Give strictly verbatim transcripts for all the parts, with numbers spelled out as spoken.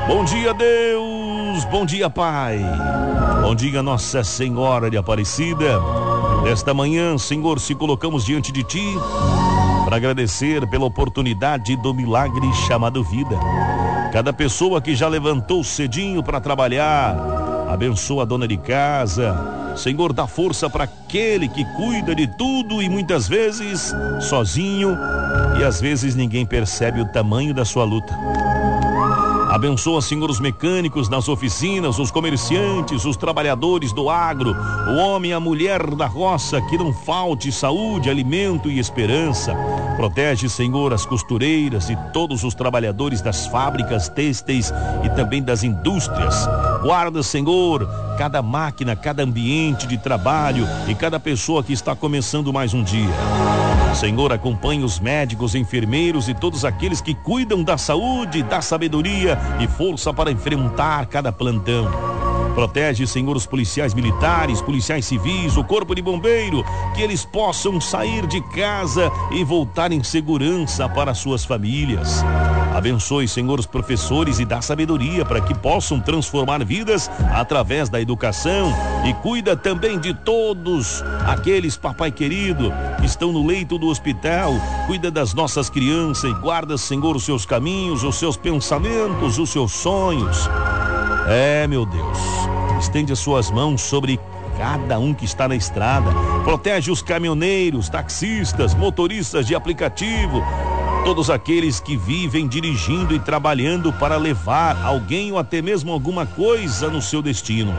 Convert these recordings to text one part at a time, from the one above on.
Bom dia, Deus. Bom dia, Pai. Bom dia, Nossa Senhora de Aparecida. Nesta manhã, Senhor, se colocamos diante de Ti para agradecer pela oportunidade do milagre chamado vida. Cada pessoa que já levantou cedinho para trabalhar, abençoa a dona de casa. Senhor, dá força para aquele que cuida de tudo e muitas vezes sozinho, e às vezes ninguém percebe o tamanho da sua luta. Abençoa, Senhor, os mecânicos nas oficinas, os comerciantes, os trabalhadores do agro, o homem e a mulher da roça, que não falte saúde, alimento e esperança. Protege, Senhor, as costureiras e todos os trabalhadores das fábricas têxteis e também das indústrias. Guarda, Senhor, cada máquina, cada ambiente de trabalho e cada pessoa que está começando mais um dia. Senhor, acompanhe os médicos, enfermeiros e todos aqueles que cuidam da saúde, da sabedoria e força para enfrentar cada plantão. Protege, Senhor, os policiais militares, policiais civis, o corpo de bombeiro, que eles possam sair de casa e voltar em segurança para suas famílias. Abençoe, Senhor, os professores e dá sabedoria para que possam transformar vidas através da educação, e cuida também de todos aqueles, papai querido, que estão no leito do hospital. Cuida das nossas crianças e guarda, Senhor, os seus caminhos, os seus pensamentos, os seus sonhos. É, meu Deus, estende as suas mãos sobre cada um que está na estrada. Protege os caminhoneiros, taxistas, motoristas de aplicativo, todos aqueles que vivem dirigindo e trabalhando para levar alguém ou até mesmo alguma coisa no seu destino.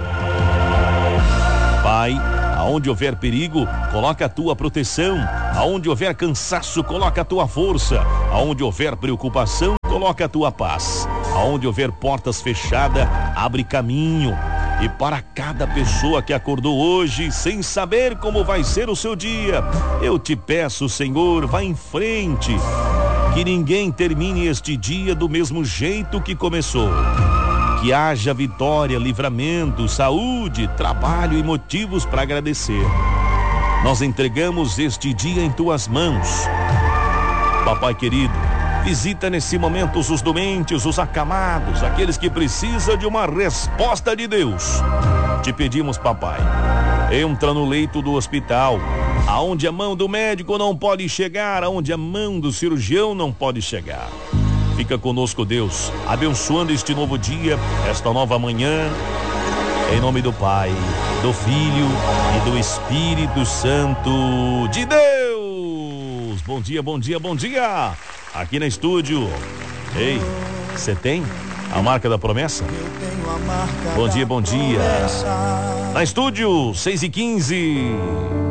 Pai, aonde houver perigo, coloca a tua proteção. Aonde houver cansaço, coloca a tua força. Aonde houver preocupação, coloca a tua paz. Aonde houver portas fechadas, abre caminho. E para cada pessoa que acordou hoje sem saber como vai ser o seu dia, eu te peço, Senhor, vá em frente. Que ninguém termine este dia do mesmo jeito que começou. Que haja vitória, livramento, saúde, trabalho e motivos para agradecer. Nós entregamos este dia em tuas mãos. Papai querido, visita nesse momento os doentes, os acamados, aqueles que precisam de uma resposta de Deus. Te pedimos, papai, entra no leito do hospital, aonde a mão do médico não pode chegar, aonde a mão do cirurgião não pode chegar. Fica conosco, Deus, abençoando este novo dia, esta nova manhã, em nome do Pai, do Filho e do Espírito Santo de Deus. Bom dia, bom dia, bom dia. Aqui na estúdio. Ei, você tem a marca da promessa? Bom dia, bom dia. Na estúdio, seis e quinze.